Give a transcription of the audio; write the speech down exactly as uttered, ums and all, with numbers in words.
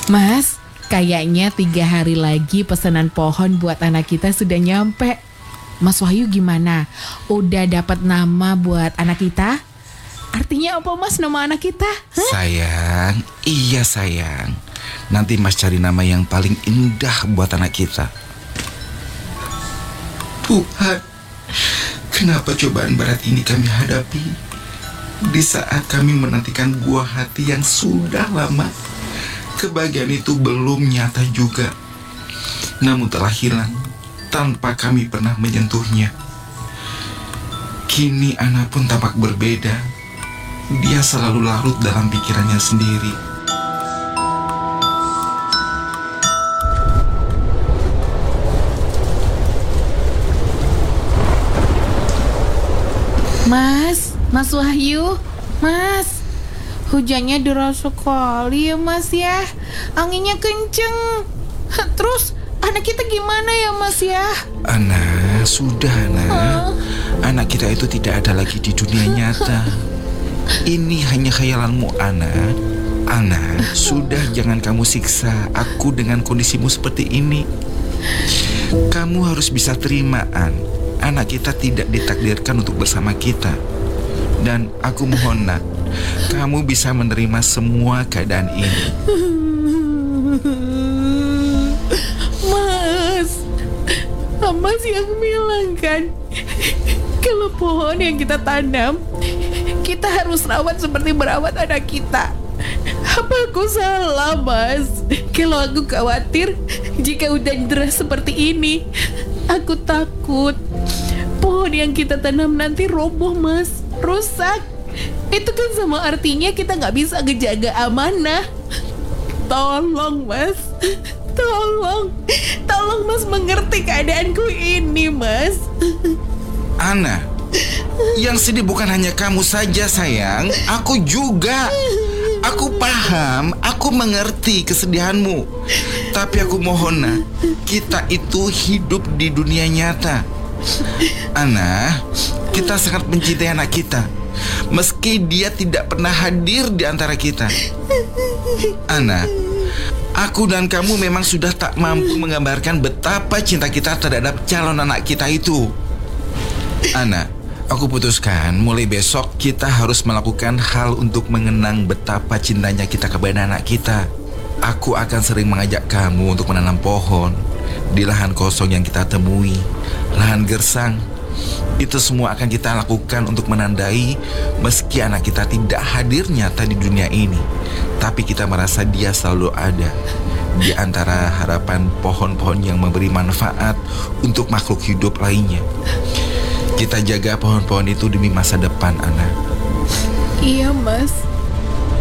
Mas, kayaknya tiga hari lagi pesanan pohon buat anak kita sudah nyampe. Mas Wahyu gimana? Udah dapat nama buat anak kita? Artinya apa Mas nama anak kita? Hah? Sayang, iya sayang. Nanti Mas cari nama yang paling indah buat anak kita. Tuhan, kenapa cobaan berat ini kami hadapi di saat kami menantikan buah hati yang sudah lama? Kebahagiaan itu belum nyata juga, namun telah hilang tanpa kami pernah menyentuhnya. Kini anak pun tampak berbeda. Dia selalu larut dalam pikirannya sendiri. Mas, Mas Wahyu, Mas, hujannya deras sekali ya Mas ya. Anginnya kenceng. Terus anak kita gimana ya Mas ya? Ana, sudah Ana. Huh? Anak kita itu tidak ada lagi di dunia nyata. Ini hanya khayalanmu Ana. Ana, sudah jangan kamu siksa aku dengan kondisimu seperti ini. Kamu harus bisa terima An. Anak kita tidak ditakdirkan untuk bersama kita. Dan aku mohon nak, kamu bisa menerima semua keadaan ini. Mas, Mas yang bilang kan, kalau pohon yang kita tanam, kita harus rawat seperti merawat anak kita. Apa aku salah Mas? Kalau aku khawatir jika hujan deras seperti ini, aku takut pohon yang kita tanam nanti roboh Mas, rusak. Itu kan sama artinya kita gak bisa ngejaga amanah. Tolong Mas, tolong, tolong Mas mengerti keadaanku ini Mas. Ana, yang sedih bukan hanya kamu saja sayang, aku juga. Aku paham, aku mengerti kesedihanmu. Tapi aku mohon nak, kita itu hidup di dunia nyata. Ana, kita sangat mencintai anak kita, meski dia tidak pernah hadir di antara kita. Ana, aku dan kamu memang sudah tak mampu menggambarkan betapa cinta kita terhadap calon anak kita itu. Ana, aku putuskan mulai besok kita harus melakukan hal untuk mengenang betapa cintanya kita kepada anak kita. Aku akan sering mengajak kamu untuk menanam pohon di lahan kosong yang kita temui, lahan gersang. Itu semua akan kita lakukan untuk menandai meski anak kita tidak hadir nyata di dunia ini, tapi kita merasa dia selalu ada di antara harapan pohon-pohon yang memberi manfaat untuk makhluk hidup lainnya. Kita jaga pohon-pohon itu demi masa depan, Ana. Iya Mas.